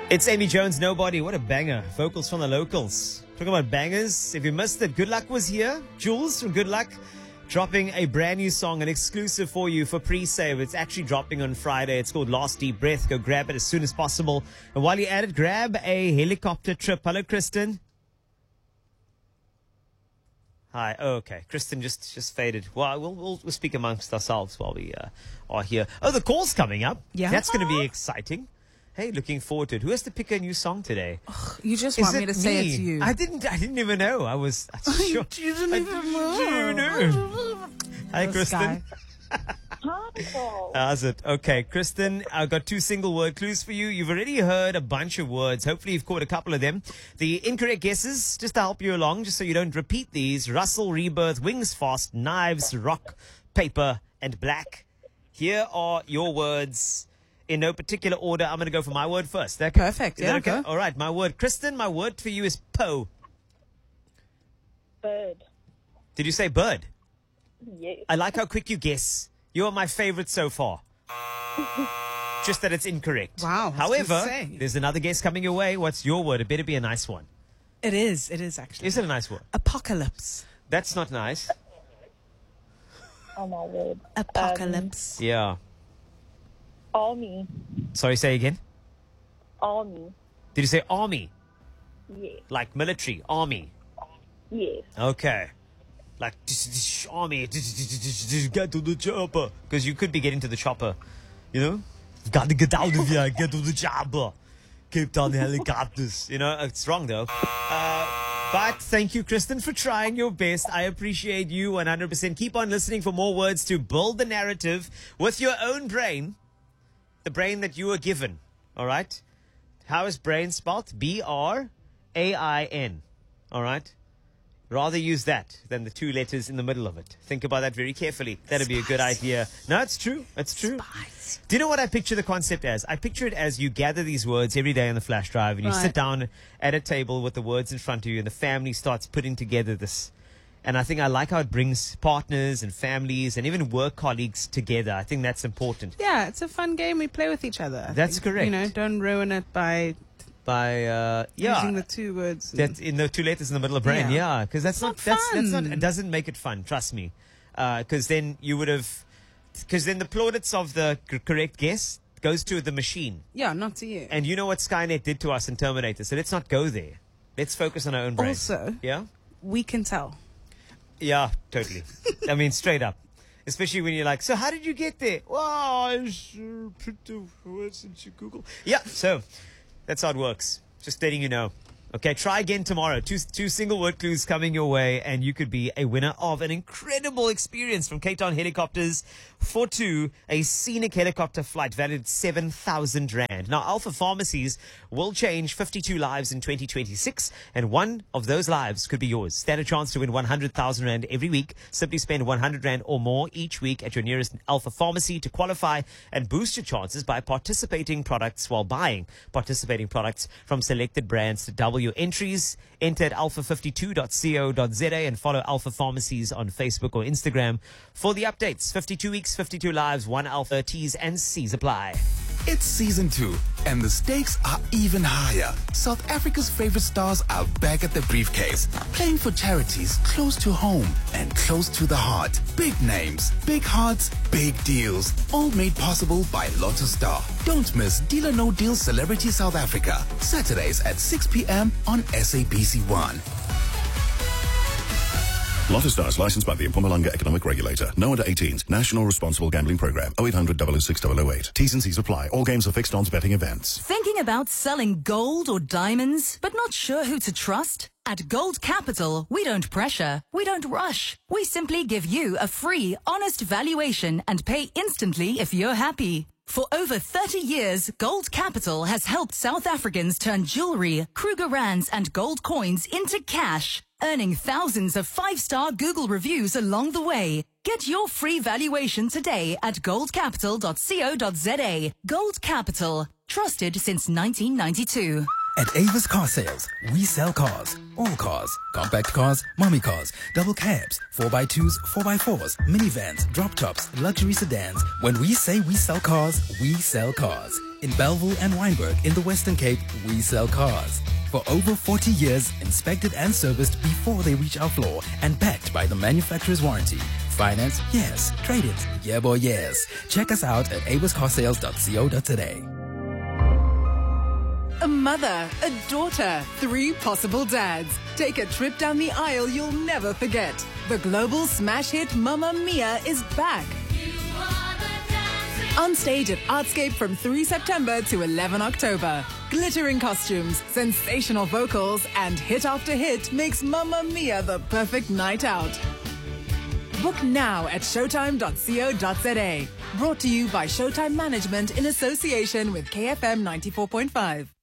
It's Amy Jones, Nobody. What a banger. Vocals from the locals. Talking about bangers. If you missed it, Good Luck was here. Jules from Good Luck dropping a brand new song, an exclusive for you for pre-save. It's actually dropping on Friday. It's called Last Deep Breath. Go grab it as soon as possible. And while you're at it, grab a helicopter trip. Hello, Kristen. Hi. Oh, okay. Kristen just faded. Well, we'll speak amongst ourselves while we are here. Oh, the call's coming up. Yeah. That's going to be exciting. Hey, looking forward to it. Who has to pick a new song today? You just want me to say it's you. I didn't even know. I was sure. You didn't even know. Hi, Kristen. Hi. How's it? Okay, Kristen, I've got 2 single word clues for you. You've already heard a bunch of words. Hopefully you've caught a couple of them. The incorrect guesses, just to help you along, just so you don't repeat these. Russell, Rebirth, Wings Fast, Knives, Rock, Paper, and Black. Here are your words. In no particular order, I'm going to go for my word first. Okay? Perfect. Is Yeah, that okay? go. All right, my word. Kristen, my word for you is Poe. Bird. Did you say bird? Yes. I like how quick you guess. You're my favorite so far. Just that it's incorrect. Wow, that's However, good to say. there's another guess coming your way. What's your word? It better be a nice one. It is actually. Is it a nice word? Apocalypse. That's not nice. Oh my word. Apocalypse. Yeah. Army. Sorry, say again. Army. Did you say army? Yes. Like military, army. Yes. Okay. Like army, get to the chopper. Because you could be getting to the chopper, you know? Got to get out of here, get to the chopper. Cape Town helicopters. You know, it's wrong though. But thank you, Kristen, for trying your best. I appreciate you 100%. Keep on listening for more words to build the narrative with your own brain. The brain that you were given. All right? How is brain spelled? B-R-A-I-N. All right? Rather use that than the 2 letters in the middle of it. Think about that very carefully. That'd be a good idea. No, it's true. It's true. Spice. Do you know what I picture the concept as? I picture it as you gather these words every day on the flash drive and you Right. sit down at a table with the words in front of you and the family starts putting together this. And I think I like how it brings partners and families and even work colleagues together. I think that's important. Yeah, it's a fun game we play with each other. I That's think. correct. You know, don't ruin it by using the 2 words. That's in the 2 letters in the middle of brain. Yeah. Yeah, because that's not not fun. it doesn't make it fun. Trust me, because then you would have, because then the plaudits of the correct guess goes to the machine, Yeah, not to you. and you know what Skynet did to us in Terminator. So let's not go there. Let's focus on our own brain. Also, Yeah, we can tell. yeah, totally. I mean, straight up. Especially when you're like, so how did you get there? Well, I sure put the words into Google. Yeah, so that's how it works. Just letting you know. Okay, try again tomorrow. 2 single word clues coming your way, and you could be a winner of an incredible experience from Cape Town Helicopters for 2, a scenic helicopter flight valued at 7,000 Rand. Now, Alpha Pharmacies will change 52 lives in 2026, and one of those lives could be yours. Stand a chance to win 100,000 Rand every week. Simply spend 100 Rand or more each week at your nearest Alpha Pharmacy to qualify and boost your chances by participating products while buying participating products from selected brands to double your entries. Enter at alpha52.co.za and follow Alpha Pharmacies on Facebook or Instagram for the updates. 52 weeks, 52 lives, 1 Alpha. T's and C's apply. It's season 2, and the stakes are even higher. South Africa's favorite stars are back at the briefcase, playing for charities close to home and close to the heart. Big names, big hearts, big deals, all made possible by Lotto Star. Don't miss Deal or No Deal Celebrity South Africa, Saturdays at 6 p.m. on SABC1. Lotto Stars licensed by the Mpumalanga Economic Regulator. No under 18s. National Responsible Gambling Program. 0800 006 008. T's and C's apply. All games are fixed odds betting events. Thinking about selling gold or diamonds, but not sure who to trust? At Gold Capital, we don't pressure, we don't rush. We simply give you a free, honest valuation and pay instantly if you're happy. For over 30 years, Gold Capital has helped South Africans turn jewelry, Kruger Rands and gold coins into cash, earning thousands of 5-star Google reviews along the way. Get your free valuation today at goldcapital.co.za. Gold Capital, trusted since 1992. At Avis Car Sales, we sell cars. All cars. Compact cars, mommy cars, double cabs, 4x2s, 4x4s, minivans, drop tops, luxury sedans. When we say we sell cars, we sell cars. In Belleville and Wynberg in the Western Cape, we sell cars. For over 40 years, inspected and serviced before they reach our floor and backed by the manufacturer's warranty. Finance? Yes. Trade-ins? Yeah, boy, yes. Check us out at aviscarsales.co.za. A mother, a daughter, 3 possible dads. Take a trip down the aisle you'll never forget. The global smash hit Mamma Mia is back. On stage at Artscape from 3 September to 11 October. Glittering costumes, sensational vocals, and hit after hit makes Mamma Mia the perfect night out. Book now at showtime.co.za. Brought to you by Showtime Management in association with KFM 94.5.